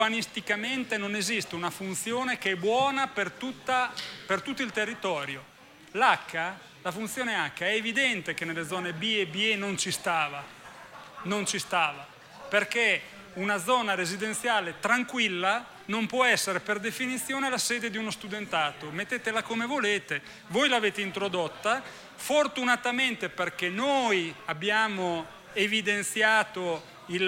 urbanisticamente non esiste una funzione che è buona per tutto il territorio. La funzione H, è evidente che nelle zone B e BE non ci stava, perché una zona residenziale tranquilla non può essere per definizione la sede di uno studentato. Mettetela come volete, voi l'avete introdotta, fortunatamente perché noi abbiamo evidenziato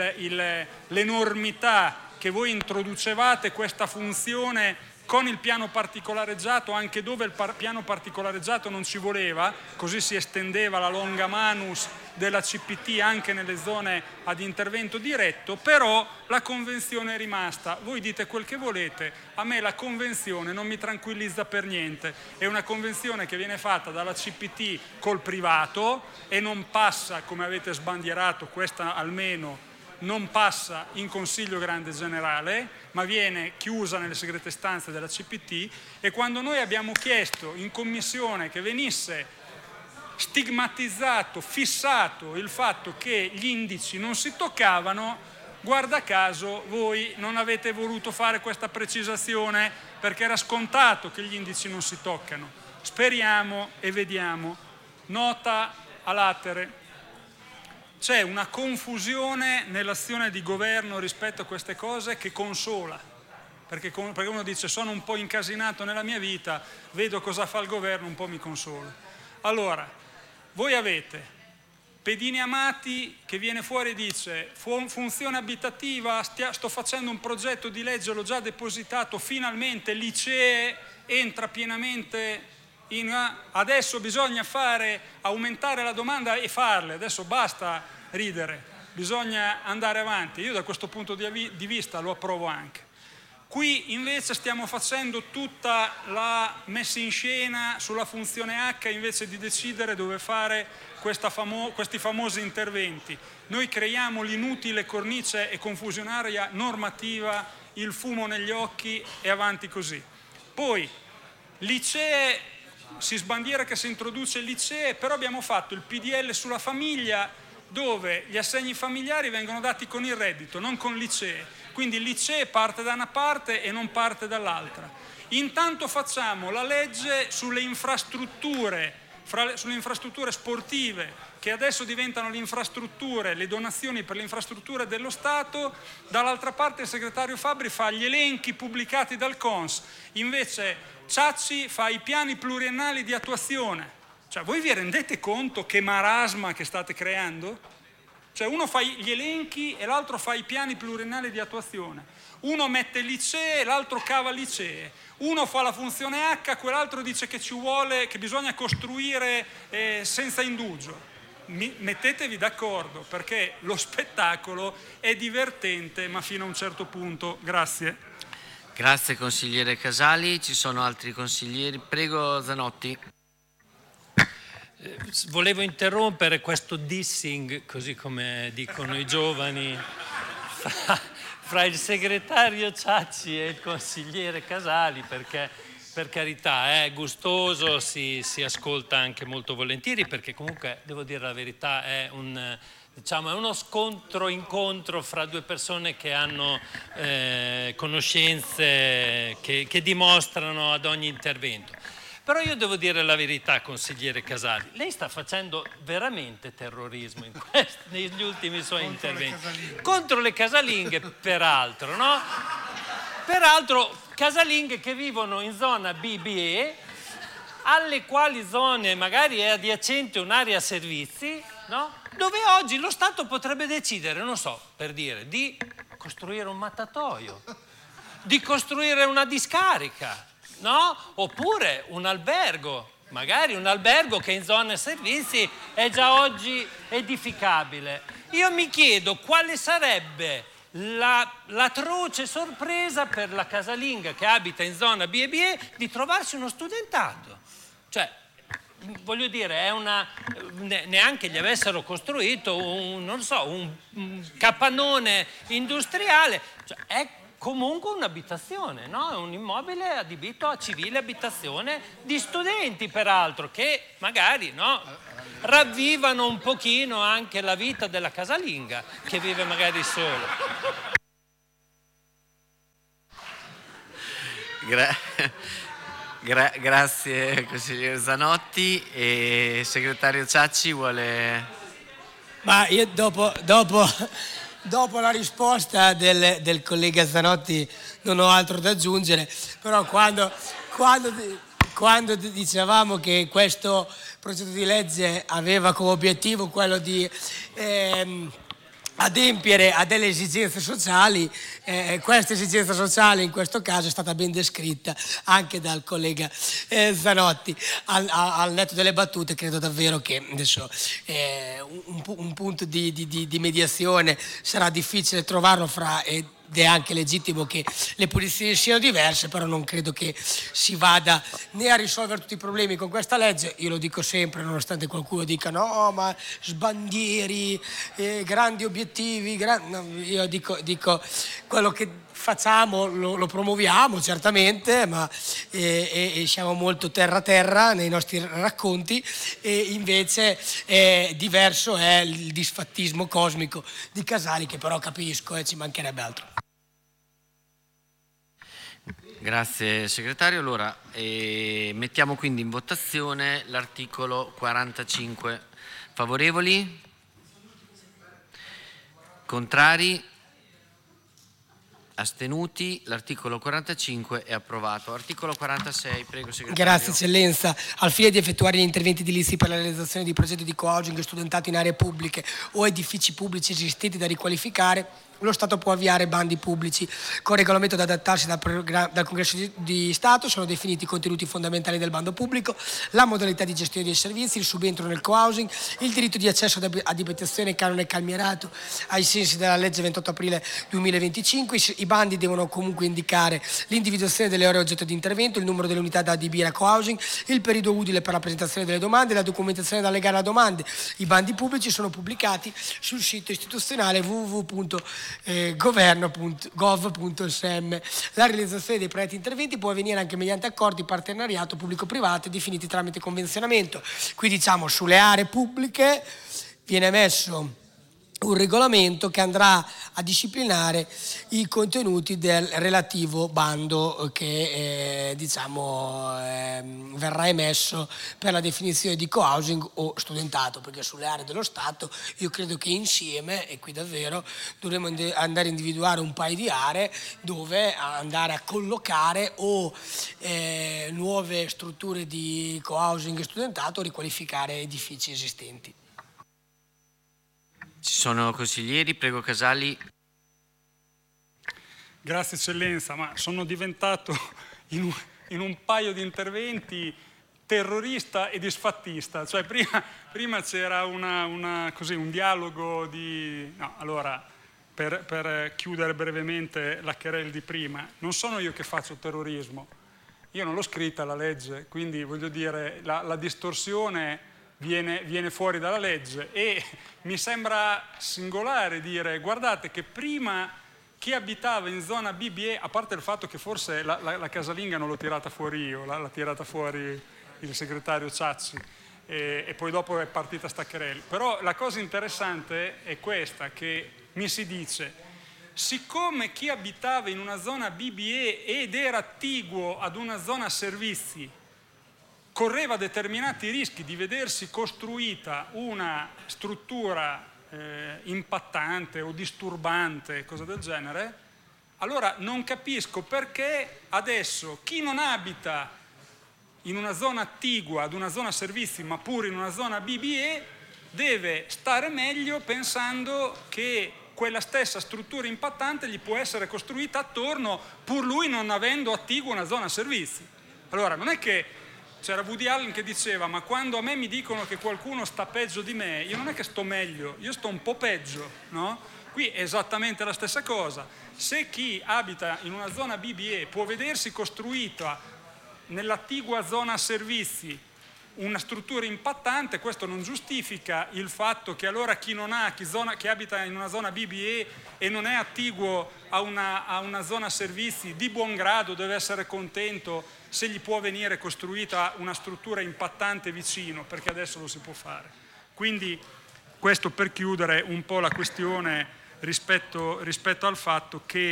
l'enormità che voi introducevate questa funzione con il piano particolareggiato anche dove il piano particolareggiato non ci voleva, così si estendeva la longa manus della CPT anche nelle zone ad intervento diretto, però la convenzione è rimasta. Voi dite quel che volete, a me la convenzione non mi tranquillizza per niente, è una convenzione che viene fatta dalla CPT col privato e non passa, come avete sbandierato, questa almeno non passa in Consiglio Grande Generale, ma viene chiusa nelle segrete stanze della CPT, e quando noi abbiamo chiesto in Commissione che venisse stigmatizzato, fissato il fatto che gli indici non si toccavano, guarda caso voi non avete voluto fare questa precisazione perché era scontato che gli indici non si toccano. Speriamo e vediamo. Nota a latere. C'è una confusione nell'azione di governo rispetto a queste cose che consola, perché uno dice sono un po' incasinato nella mia vita, vedo cosa fa il governo, un po' mi consola. Allora, voi avete Pedini Amati che viene fuori e dice funzione abitativa, sto facendo un progetto di legge, l'ho già depositato, finalmente l'ICEE entra pienamente adesso bisogna aumentare la domanda e farle, adesso basta ridere, bisogna andare avanti. Io da questo punto di vista lo approvo anche. Qui invece stiamo facendo tutta la messa in scena sulla funzione H invece di decidere dove fare questi famosi interventi. Noi creiamo l'inutile cornice e confusionaria normativa, il fumo negli occhi e avanti così. Poi l'ICEE, si sbandiera che si introduce l'ICEE, però abbiamo fatto il PDL sulla famiglia dove gli assegni familiari vengono dati con il reddito, non con l'ICEE. Quindi l'ICEE parte da una parte e non parte dall'altra. Intanto facciamo la legge sulle infrastrutture sportive, che adesso diventano le donazioni per le infrastrutture dello Stato. Dall'altra parte il segretario Fabbri fa gli elenchi pubblicati dal CONS, invece Ciacci fa i piani pluriennali di attuazione. Cioè, voi vi rendete conto che marasma che state creando? Cioè, uno fa gli elenchi e l'altro fa i piani pluriennali di attuazione. Uno mette l'ICEE e l'altro cava l'ICEE. Uno fa la funzione H, quell'altro dice che bisogna costruire senza indugio. Mettetevi d'accordo, perché lo spettacolo è divertente, ma fino a un certo punto. Grazie. Grazie consigliere Casali. Ci sono altri consiglieri? Prego Zanotti. Volevo interrompere questo dissing, così come dicono i giovani, fra il segretario Ciacci e il consigliere Casali, perché per carità è gustoso, si ascolta anche molto volentieri, perché comunque devo dire la verità è uno scontro-incontro fra due persone che hanno conoscenze che dimostrano ad ogni intervento. Però io devo dire la verità, consigliere Casali, lei sta facendo veramente terrorismo negli ultimi suoi interventi. Contro le casalinghe, peraltro, no? Peraltro casalinghe che vivono in zona BBE, alle quali zone magari è adiacente un'area servizi, no? Dove oggi lo Stato potrebbe decidere, non so, per dire, di costruire un mattatoio, di costruire una discarica, no? Oppure un albergo, magari un albergo che in zone servizi è già oggi edificabile. Io mi chiedo quale sarebbe l'atroce sorpresa per la casalinga che abita in zona B e BE di trovarsi uno studentato. Cioè, voglio dire, neanche gli avessero costruito un capannone industriale, cioè, è comunque un'abitazione, no? È un immobile adibito a civile abitazione di studenti, peraltro, che magari, no, ravvivano un pochino anche la vita della casalinga, che vive magari solo. Gra- grazie consigliere Zanotti. E segretario Ciacci vuole... Ma io dopo la risposta del collega Zanotti non ho altro da aggiungere, però quando dicevamo che questo progetto di legge aveva come obiettivo quello di adempiere a delle esigenze sociali, questa esigenza sociale in questo caso è stata ben descritta anche dal collega Zanotti. Al netto delle battute, credo davvero che adesso un punto di mediazione sarà difficile trovarlo ed è anche legittimo che le posizioni siano diverse, però non credo che si vada né a risolvere tutti i problemi con questa legge. Io lo dico sempre, nonostante qualcuno dica no, ma sbandieri, grandi obiettivi, no, io dico quello che facciamo lo promuoviamo certamente, ma siamo molto terra nei nostri racconti, e invece diverso è il disfattismo cosmico di Casali, che però capisco, ci mancherebbe altro. Grazie segretario. Allora mettiamo quindi in votazione l'articolo 45. Favorevoli? Contrari? Astenuti? L'articolo 45 è approvato. Articolo 46, prego segretario. Grazie eccellenza. Al fine di effettuare gli interventi edilizi per la realizzazione di progetti di co-housing studentato in aree pubbliche o edifici pubblici esistenti da riqualificare, lo Stato può avviare bandi pubblici con regolamento da adattarsi dal Congresso di Stato. Sono definiti i contenuti fondamentali del bando pubblico, la modalità di gestione dei servizi, il subentro nel co-housing, il diritto di accesso ad abitazione canone calmierato ai sensi della legge 28 aprile 2025. I bandi devono comunque indicare l'individuazione delle aree oggetto di intervento, il numero delle unità da adibire a co-housing, il periodo utile per la presentazione delle domande e la documentazione da allegare alle domande. I bandi pubblici sono pubblicati sul sito istituzionale www.governo.gov.sm. La realizzazione dei progetti interventi può avvenire anche mediante accordi di partenariato pubblico-privato definiti tramite convenzionamento. Qui diciamo sulle aree pubbliche viene messo un regolamento che andrà a disciplinare i contenuti del relativo bando che verrà emesso per la definizione di co-housing o studentato, perché sulle aree dello Stato io credo che insieme, e qui davvero dovremmo andare a individuare un paio di aree dove andare a collocare o nuove strutture di co-housing e studentato o riqualificare edifici esistenti. Ci sono consiglieri, prego Casali. Grazie eccellenza, ma sono diventato in un paio di interventi terrorista e disfattista. Cioè prima c'era un dialogo di... No, allora, per chiudere brevemente la querela di prima, non sono io che faccio terrorismo, io non l'ho scritta la legge, quindi voglio dire la distorsione viene fuori dalla legge, e mi sembra singolare dire guardate che prima chi abitava in zona BBE, a parte il fatto che forse la casalinga non l'ho tirata fuori io, l'ha tirata fuori il segretario Ciacci, e poi dopo è partita sta querela, però la cosa interessante è questa, che mi si dice siccome chi abitava in una zona BBE ed era attiguo ad una zona servizi correva determinati rischi di vedersi costruita una struttura impattante o disturbante, cosa del genere, allora non capisco perché adesso chi non abita in una zona attigua ad una zona servizi ma pure in una zona BBE deve stare meglio pensando che quella stessa struttura impattante gli può essere costruita attorno pur lui non avendo attiguo una zona servizi. Allora non è che c'era Woody Allen che diceva ma quando a me mi dicono che qualcuno sta peggio di me, io non è che sto meglio, io sto un po' peggio, no? Qui è esattamente la stessa cosa. Se chi abita in una zona BBE può vedersi costruita nell'attigua zona servizi una struttura impattante, questo non giustifica il fatto che allora chi abita in una zona BBE e non è attiguo a una zona servizi di buon grado deve essere contento se gli può venire costruita una struttura impattante vicino, perché adesso lo si può fare. Quindi questo per chiudere un po' la questione rispetto al fatto che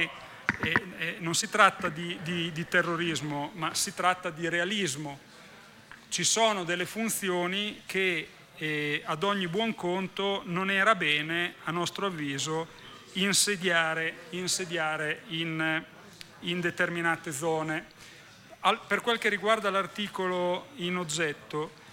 non si tratta di terrorismo, ma si tratta di realismo. Ci sono delle funzioni che ad ogni buon conto non era bene, a nostro avviso, insediare in determinate zone. Per quel che riguarda l'articolo in oggetto,